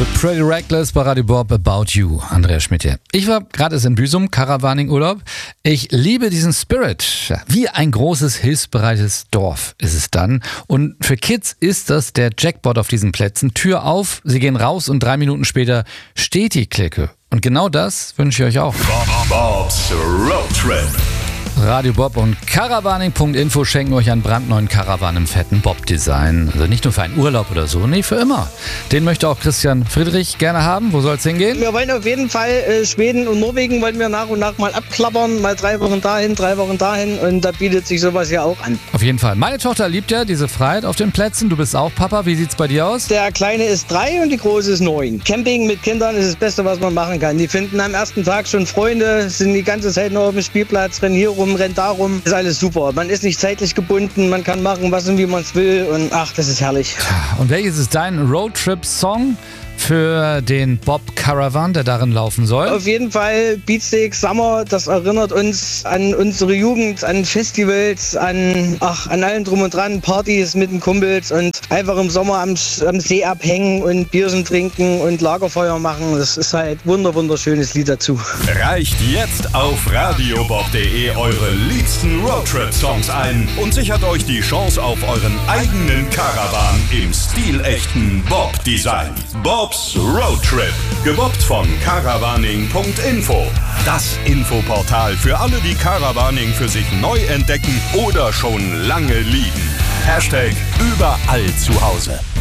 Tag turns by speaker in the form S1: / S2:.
S1: The Pretty Reckless bei Radio Bob, About You, Andreas Schmidt hier. Ich war gerade in Büsum, Caravaning-Urlaub. Ich liebe diesen Spirit. Wie ein großes, hilfsbereites Dorf ist es dann. Und für Kids ist das der Jackpot auf diesen Plätzen. Tür auf, sie gehen raus und 3 Minuten später steht die Clique. Und genau das wünsche ich euch auch.
S2: Bob's Road Trip.
S1: Radio Bob und Caravaning.info schenken euch einen brandneuen Caravan im fetten Bob-Design. Also nicht nur für einen Urlaub oder so, nee, für immer. Den möchte auch Christian Friedrich gerne haben. Wo soll es hingehen?
S3: Wir wollen auf jeden Fall Schweden und Norwegen wollen wir nach und nach mal abklappern. Mal 3 Wochen dahin, 3 Wochen dahin und da bietet sich sowas ja auch an.
S1: Auf jeden Fall. Meine Tochter liebt ja diese Freiheit auf den Plätzen. Du bist auch Papa. Wie sieht's bei dir aus?
S3: Der Kleine ist 3 und die Große ist 9. Camping mit Kindern ist das Beste, was man machen kann. Die finden am ersten Tag schon Freunde, sind die ganze Zeit noch auf dem Spielplatz, rennen hier rum, rennt da rum. Ist alles super. Man ist nicht zeitlich gebunden, man kann machen, was und wie man es will und ach, das ist herrlich.
S1: Und welches ist dein Roadtrip-Song für den Bob Caravan, der darin laufen soll?
S3: Auf jeden Fall Beatsteak Summer, das erinnert uns an unsere Jugend, an Festivals, an allem drum und dran, Partys mit den Kumpels und einfach im Sommer am See abhängen und Bierchen trinken und Lagerfeuer machen. Das ist halt wunderschönes Lied dazu.
S2: Reicht jetzt auf radiobob.de eure liebsten Roadtrip-Songs ein und sichert euch die Chance auf euren eigenen Caravan im stilechten Bob-Design. Bob's Road Trip, gebobbt von Caravaning.info. Das Infoportal für alle, die Caravaning für sich neu entdecken oder schon lange lieben. #überall zu Hause.